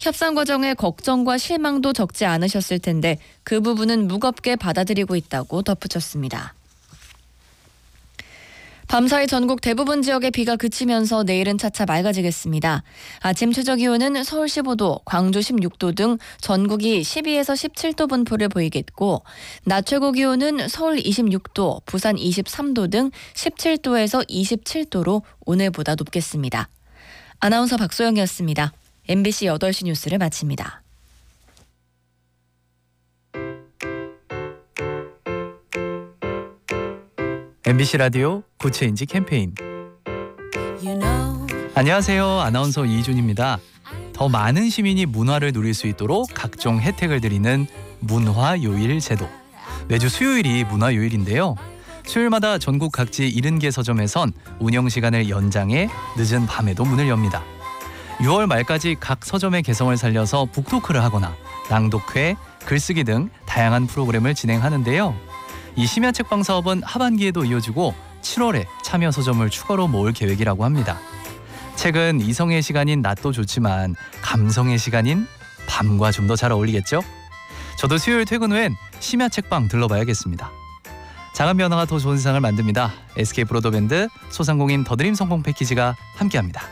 협상 과정에 걱정과 실망도 적지 않으셨을 텐데 그 부분은 무겁게 받아들이고 있다고 덧붙였습니다. 밤사이 전국 대부분 지역의 비가 그치면서 내일은 차차 맑아지겠습니다. 아침 최저 기온은 서울 15도, 광주 16도 등 전국이 12에서 17도 분포를 보이겠고 낮 최고 기온은 서울 26도, 부산 23도 등 17도에서 27도로 오늘보다 높겠습니다. 아나운서 박소영이었습니다. MBC 8시 뉴스를 마칩니다. MBC 라디오 구체인지 캠페인. 안녕하세요. 아나운서 이준입니다. 더 많은 시민이 문화를 누릴 수 있도록 각종 혜택을 드리는 문화요일 제도. 매주 수요일이 문화요일인데요. 수요일마다 전국 각지 70개 서점에선 운영시간을 연장해 늦은 밤에도 문을 엽니다. 6월 말까지 각 서점의 개성을 살려서 북토크를 하거나 낭독회, 글쓰기 등 다양한 프로그램을 진행하는데요. 이 심야 책방 사업은 하반기에도 이어지고 7월에 참여 서점을 추가로 모을 계획이라고 합니다. 책은 이성의 시간인 낮도 좋지만 감성의 시간인 밤과 좀 더 잘 어울리겠죠? 저도 수요일 퇴근 후엔 심야 책방 들러봐야겠습니다. 작은 변화가 더 좋은 세상을 만듭니다. SK 브로드밴드 소상공인 더드림 성공 패키지가 함께합니다.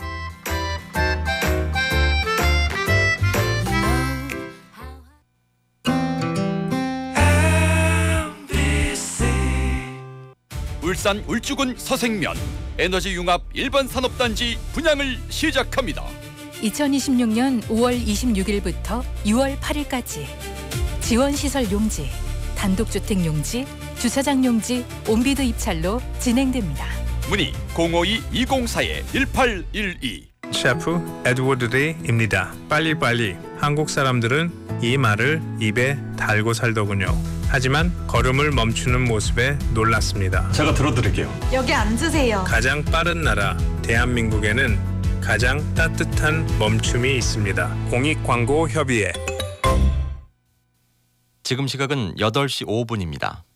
울산 울주군 서생면 에너지 융합 일반 산업단지 분양을 시작합니다. 2026년 5월 26일부터 6월 8일까지 지원시설 용지, 단독주택 용지, 주차장 용지, 온비드 입찰로 진행됩니다. 문의 052-204-1812. 셰프 에드워드 데이입니다. 빨리빨리. 한국 사람들은 이 말을 입에 달고 살더군요. 하지만 걸음을 멈추는 모습에 놀랐습니다. 제가 들어드릴게요. 여기 앉으세요. 가장 빠른 나라 대한민국에는 가장 따뜻한 멈춤이 있습니다. 공익광고협의회. 지금 시각은 8시 5분입니다.